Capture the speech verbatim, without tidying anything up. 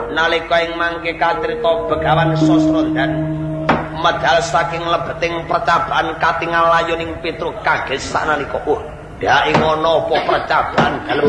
nalika ing mangke katrita Begawan Sasrondan medal saking lebeting percabaan katingal layuning Pitruk kaget sanalika uh dak ing ana apa percabaan dalem